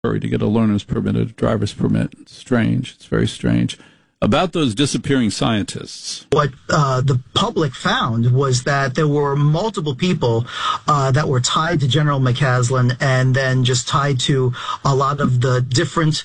to get a learner's permit, a driver's permit. It's strange. It's very strange. About those disappearing scientists. What the public found was that there were multiple people that were tied to General McCaslin and then just tied to a lot of the different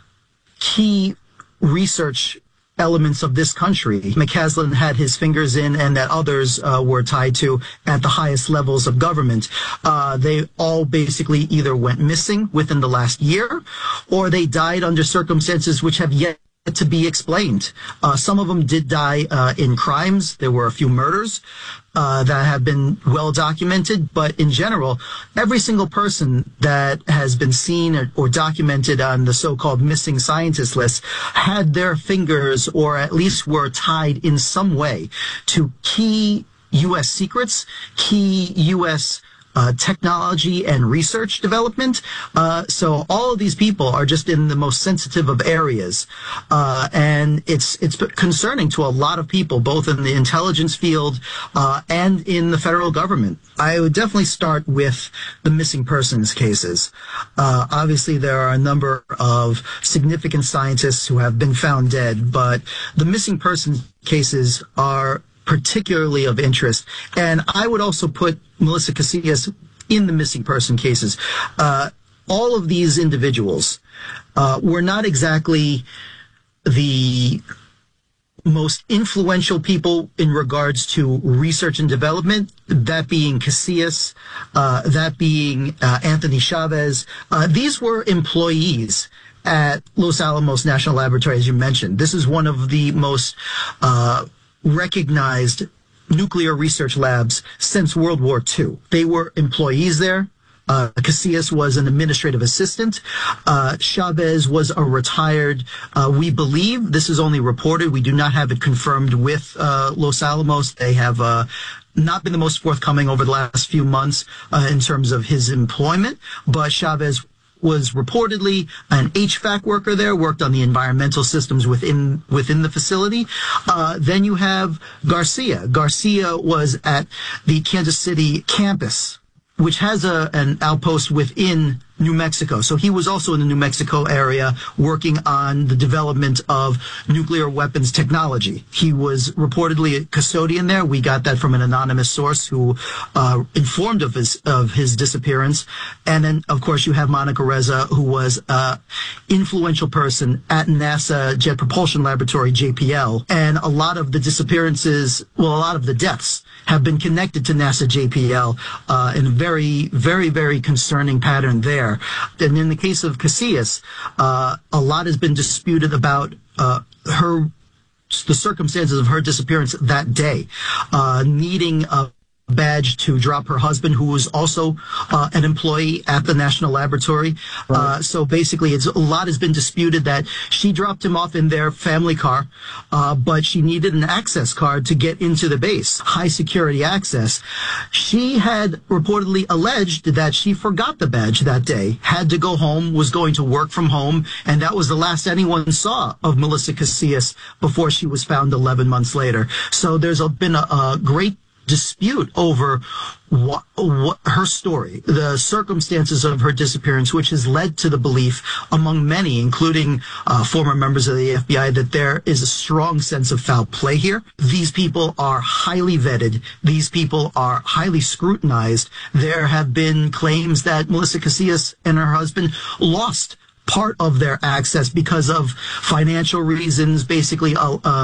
key research elements of this country. McCaslin had his fingers in, and that others were tied to at the highest levels of government. They all basically either went missing within the last year, or they died under circumstances which have yet to be explained. Some of them did die in crimes. There were a few murders that have been well documented, but in general, every single person that has been seen or documented on the so-called missing scientist list had their fingers, or at least were tied in some way to key U.S. secrets, key U.S. Technology and research development. So all of these people are just in the most sensitive of areas. And it's concerning to a lot of people, both in the intelligence field and in the federal government. I would definitely start with the missing persons cases. Obviously, there are a number of significant scientists who have been found dead, but the missing persons cases are particularly of interest. And I would also put Melissa Casillas in the missing person cases. All of these individuals were not exactly the most influential people in regards to research and development, that being Casillas, that being Anthony Chavez. These were employees at Los Alamos National Laboratory, as you mentioned. This is one of the most recognized nuclear research labs since World War II. They were employees there. Casillas was an administrative assistant. Chavez was a retired, we believe, this is only reported, we do not have it confirmed with Los Alamos. They have not been the most forthcoming over the last few months in terms of his employment, but Chavez was reportedly an HVAC worker there, worked on the environmental systems within the facility. Then you have Garcia. Garcia was at the Kansas City campus, which has an outpost within New Mexico. So he was also in the New Mexico area working on the development of nuclear weapons technology. He was reportedly a custodian there. We got that from an anonymous source who informed of his disappearance. And then, of course, you have Monica Reza, who was an influential person at NASA Jet Propulsion Laboratory, JPL. And a lot of the disappearances, well, a lot of the deaths have been connected to NASA JPL in a very, very, very concerning pattern there. And in the case of Casillas, a lot has been disputed about the circumstances of her disappearance that day, needing a badge to drop her husband, who was also an employee at the National Laboratory. Right. So basically, a lot has been disputed that she dropped him off in their family car, but she needed an access card to get into the base, high security access. She had reportedly alleged that she forgot the badge that day, had to go home, was going to work from home, and that was the last anyone saw of Melissa Casillas before she was found 11 months later. So there's been a great dispute over what her story, the circumstances of her disappearance, which has led to the belief among many, including former members of the FBI, that there is a strong sense of foul play here. These people are highly vetted. These people are highly scrutinized. There have been claims that Melissa Casillas and her husband lost part of their access because of financial reasons, basically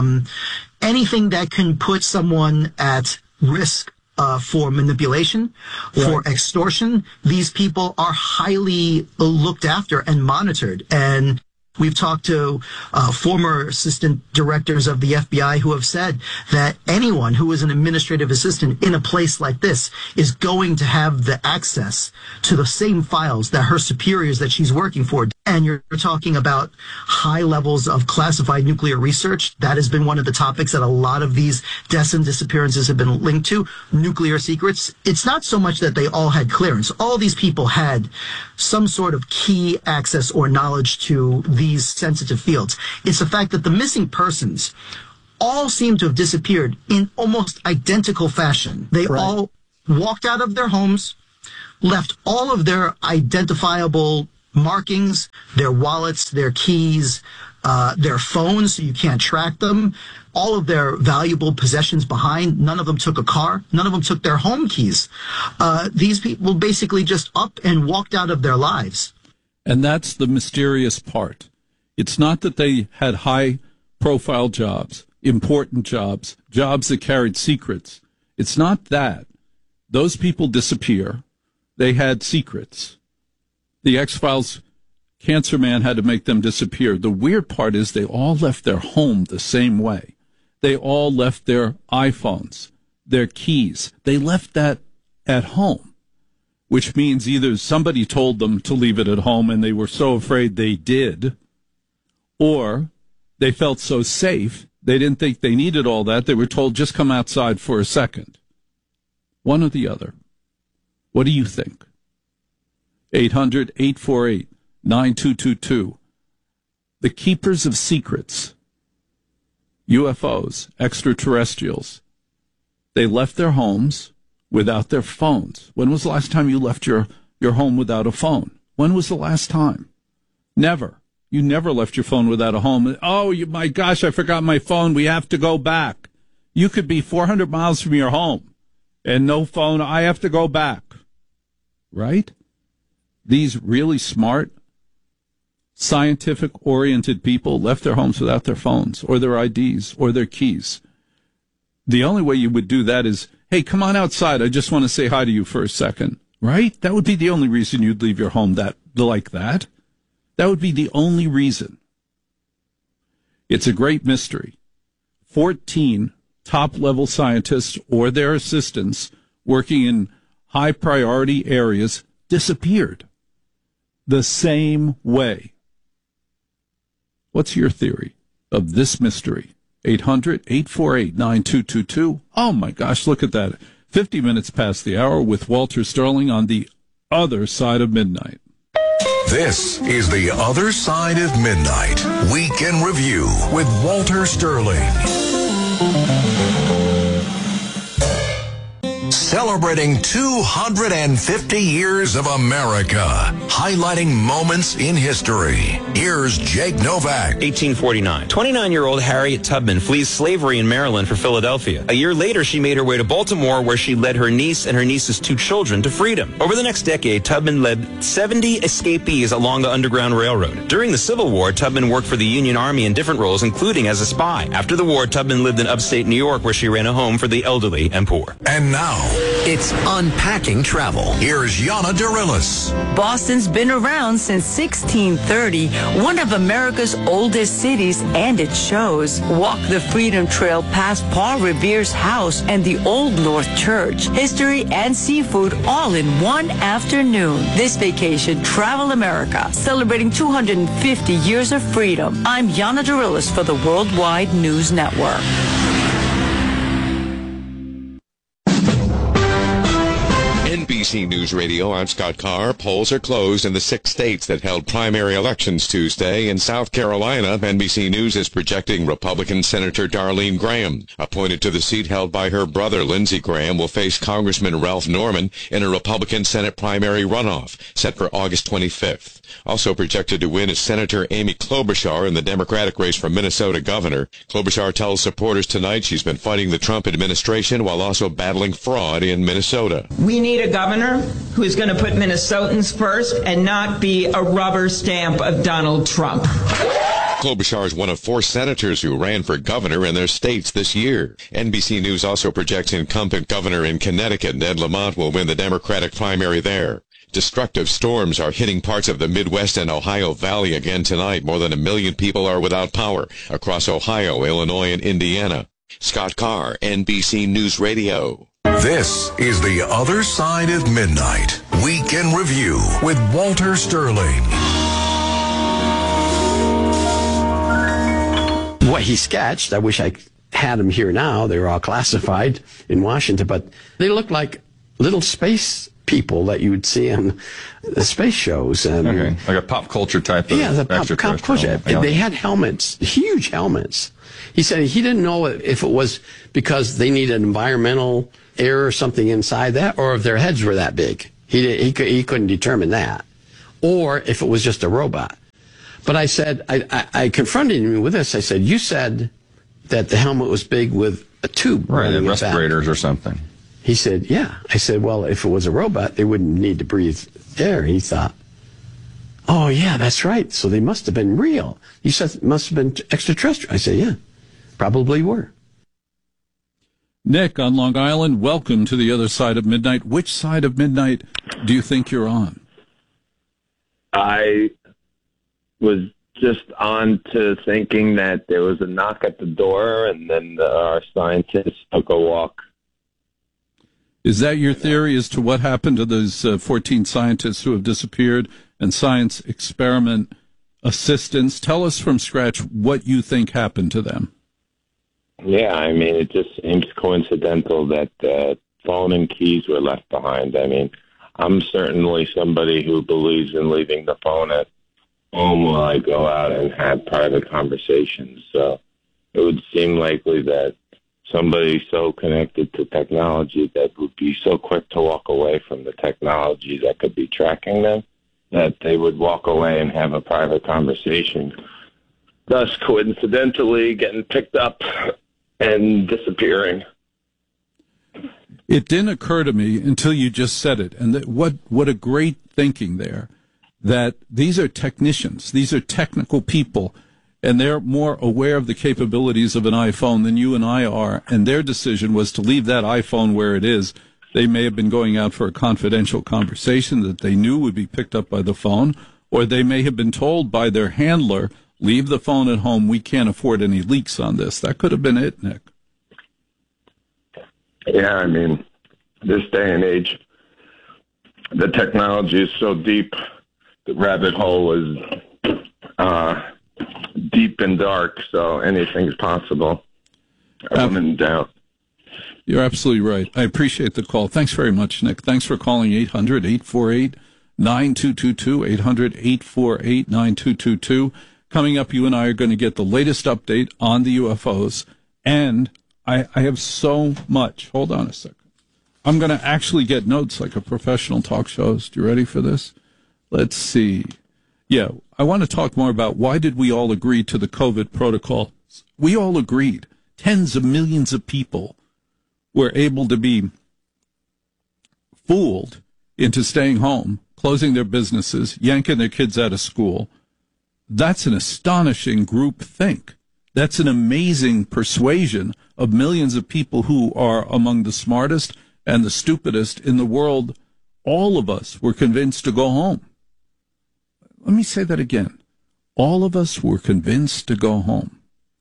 anything that can put someone at risk for manipulation, right, for extortion. These people are highly looked after and monitored. And we've talked to former assistant directors of the FBI who have said that anyone who is an administrative assistant in a place like this is going to have the access to the same files that her superiors that she's working for. And you're talking about high levels of classified nuclear research. That has been one of the topics that a lot of these deaths and disappearances have been linked to. Nuclear secrets. It's not so much that they all had clearance. All these people had some sort of key access or knowledge to these sensitive fields. It's the fact that the missing persons all seem to have disappeared in almost identical fashion. They right. all walked out of their homes, left all of their identifiable markings, their wallets, their keys, their phones, so you can't track them, all of their valuable possessions behind. None of them took a car. None of them took their home keys. These people basically just up and walked out of their lives. And that's the mysterious part. It's not that they had high-profile jobs, important jobs, jobs that carried secrets. It's not that. Those people disappear. They had secrets. The X-Files cancer man had to make them disappear. The weird part is they all left their home the same way. They all left their iPhones, their keys. They left that at home, which means either somebody told them to leave it at home and they were so afraid they did, or they felt so safe they didn't think they needed all that. They were told, just come outside for a second. One or the other. What do you think? 800-848-9222. The keepers of secrets, UFOs, extraterrestrials, they left their homes without their phones. When was the last time you left your home without a phone? When was the last time? Never. You never left your phone without a home. Oh, my gosh, I forgot my phone. We have to go back. You could be 400 miles from your home and no phone. I have to go back. Right? These really smart, scientific-oriented people left their homes without their phones or their IDs or their keys. The only way you would do that is, hey, come on outside. I just want to say hi to you for a second. Right? That would be the only reason you'd leave your home like that. That would be the only reason. It's a great mystery. 14 top-level scientists or their assistants working in high-priority areas disappeared the same way. What's your theory of this mystery? 800-848-9222. Oh, my gosh, look at that. 50 minutes past the hour with Walter Sterling on the other side of midnight. This is The Other Side of Midnight, Week in Review with Walter Sterling. Celebrating 250 years of America, highlighting moments in history. Here's Jake Novak. 1849. 29-year-old Harriet Tubman flees slavery in Maryland for Philadelphia. A year later, she made her way to Baltimore, where she led her niece and her niece's 2 children to freedom. Over the next decade, Tubman led 70 escapees along the Underground Railroad. During the Civil War, Tubman worked for the Union Army in different roles, including as a spy. After the war, Tubman lived in upstate New York, where she ran a home for the elderly and poor. And now, it's Unpacking Travel. Here's Yana Dorillis. Boston's been around since 1630, one of America's oldest cities, and it shows. Walk the Freedom Trail past Paul Revere's house and the Old North Church. History and seafood all in one afternoon. This vacation, Travel America, celebrating 250 years of freedom. I'm Yana Dorillis for the Worldwide News Network. NBC News Radio, I'm Scott Carr. Polls are closed in the 6 states that held primary elections Tuesday. In South Carolina, NBC News is projecting Republican Senator Darlene Graham, appointed to the seat held by her brother Lindsey Graham, will face Congressman Ralph Norman in a Republican Senate primary runoff set for August 25th. Also projected to win is Senator Amy Klobuchar in the Democratic race for Minnesota governor. Klobuchar tells supporters tonight she's been fighting the Trump administration while also battling fraud in Minnesota. We need a governor who's going to put Minnesotans first and not be a rubber stamp of Donald Trump. Klobuchar is one of 4 senators who ran for governor in their states this year. NBC News also projects incumbent governor in Connecticut, Ned Lamont, will win the Democratic primary there. Destructive storms are hitting parts of the Midwest and Ohio Valley again tonight. More than 1 million people are without power across Ohio, Illinois, and Indiana. Scott Carr, NBC News Radio. This is The Other Side of Midnight, Week in Review with Walter Sterling. What he sketched, I wish I had them here now. They were all classified in Washington, but they looked like little space people that you would see in the space shows. And okay, like a pop culture type of the pop culture. They had helmets, huge helmets. He said he didn't know if it was because they needed environmental air or something inside that, or if their heads were that big. He couldn't determine that. or if it was just a robot. But I said, I confronted him with this. I said, you said that the helmet was big with a tube. Right, and respirators or something. He said, yeah. I said, well, if it was a robot, they wouldn't need to breathe air. He thought, oh, yeah, that's right. So they must have been real. You said it must have been extraterrestrial. I said, yeah, probably were. Nick on Long Island, welcome to the other side of midnight. Which side of midnight do you think you're on? I was just on to thinking that there was a knock at the door and then our scientists took a walk. Is that your theory as to what happened to those 14 scientists who have disappeared and science experiment assistants? Tell us from scratch what you think happened to them. Yeah, I mean, it just seems coincidental that phone and keys were left behind. I mean, I'm certainly somebody who believes in leaving the phone at home while I go out and have private conversations. So it would seem likely that somebody so connected to technology that would be so quick to walk away from the technology that could be tracking them, that they would walk away and have a private conversation, thus coincidentally getting picked up and disappearing. It didn't occur to me until you just said it, and what a great thinking there, that these are technicians, these are technical people, and they're more aware of the capabilities of an iPhone than you and I are, and their decision was to leave that iPhone where it is. They may have been going out for a confidential conversation that they knew would be picked up by the phone, or they may have been told by their handler, leave the phone at home, we can't afford any leaks on this. That could have been it, Nick. Yeah, I mean, this day and age, the technology is so deep, the rabbit hole is deep and dark, so anything's possible. I wouldn't doubt. You're absolutely right. I appreciate the call. Thanks very much, Nick. Thanks for calling 800-848-9222, 800-848-9222. Coming up, you and I are going to get the latest update on the UFOs, and I have so much. Hold on a second. I'm going to actually get notes like a professional talk show host. You ready for this? Let's see. Yeah, I want to talk more about why did we all agree to the COVID protocol. We all agreed. Tens of millions of people were able to be fooled into staying home, closing their businesses, yanking their kids out of school. That's an astonishing group think. That's an amazing persuasion of millions of people who are among the smartest and the stupidest in the world. All of us were convinced to go home. Let me say that again. All of us were convinced to go home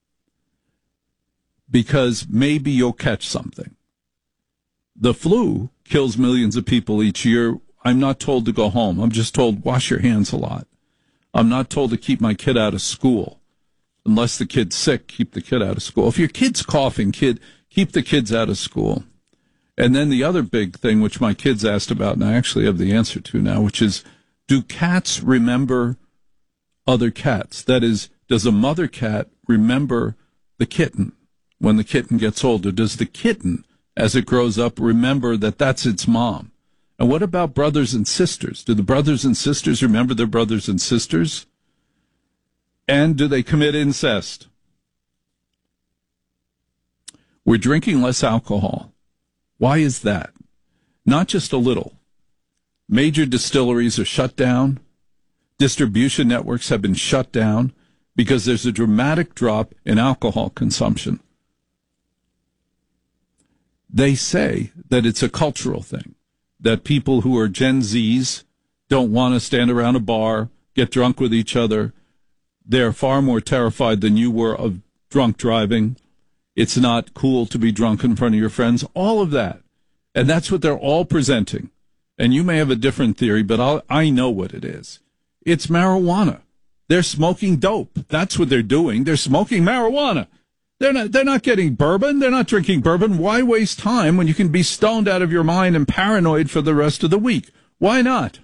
because maybe you'll catch something. The flu kills millions of people each year. I'm not told to go home. I'm just told wash your hands a lot. I'm not told to keep my kid out of school. Unless the kid's sick, keep the kid out of school. If your kid's coughing, keep the kids out of school. And then the other big thing, which my kids asked about, and I actually have the answer to now, which is, do cats remember other cats? That is, does a mother cat remember the kitten when the kitten gets older? Does the kitten, as it grows up, remember that that's its mom? And what about brothers and sisters? Do the brothers and sisters remember their brothers and sisters? And do they commit incest? We're drinking less alcohol. Why is that? Not just a little. Major distilleries are shut down. Distribution networks have been shut down because there's a dramatic drop in alcohol consumption. They say that it's a cultural thing, that people who are Gen Zs don't want to stand around a bar, get drunk with each other. They're far more terrified than you were of drunk driving. It's not cool to be drunk in front of your friends, all of that. And that's what they're all presenting. And you may have a different theory, but I know what it is. It's marijuana. They're smoking dope. That's what they're doing. They're smoking marijuana. They're not getting bourbon. They're not drinking bourbon. Why waste time when you can be stoned out of your mind and paranoid for the rest of the week? Why not?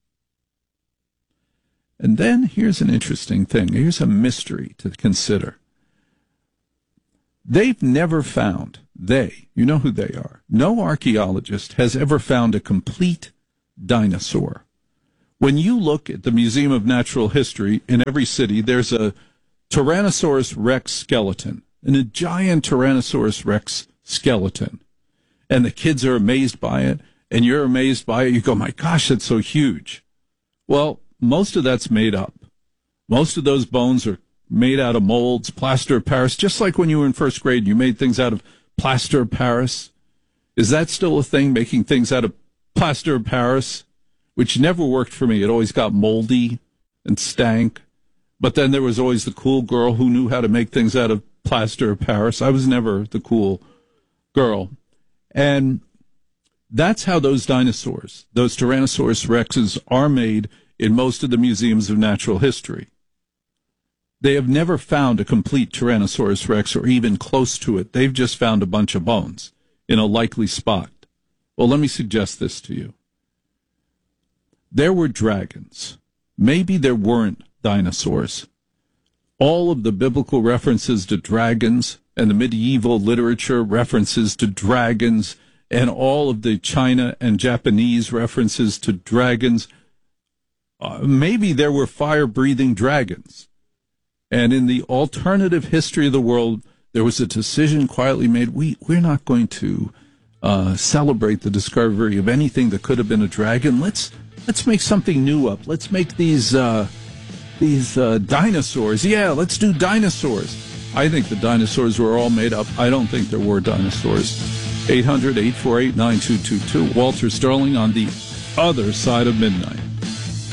And then here's an interesting thing. Here's a mystery to consider. They've never found, you know who they are. No archaeologist has ever found a complete dinosaur. When you look at the Museum of Natural History in every city, there's a Tyrannosaurus Rex skeleton, and a giant Tyrannosaurus Rex skeleton. And the kids are amazed by it, and you're amazed by it. You go, my gosh, that's so huge. Well, most of that's made up. Most of those bones are made out of molds, plaster of Paris, just like when you were in first grade, you made things out of plaster of Paris. Is that still a thing, making things out of plaster of Paris? Which never worked for me. It always got moldy and stank. But then there was always the cool girl who knew how to make things out of plaster of Paris. I was never the cool girl. And that's how those dinosaurs, those Tyrannosaurus Rexes, are made in most of the museums of natural history. They have never found a complete Tyrannosaurus Rex or even close to it. They've just found a bunch of bones in a likely spot. Well, let me suggest this to you. There were dragons. Maybe there weren't dinosaurs. All of the biblical references to dragons and the medieval literature references to dragons and all of the China and Japanese references to dragons, maybe there were fire-breathing dragons. And in the alternative history of the world, there was a decision quietly made, we're not going to celebrate the discovery of anything that could have been a dragon. Let's make something new up. Let's make these dinosaurs. Yeah, let's do dinosaurs. I think the dinosaurs were all made up. I don't think there were dinosaurs. 800-848-9222. Walter Sterling on the other side of midnight.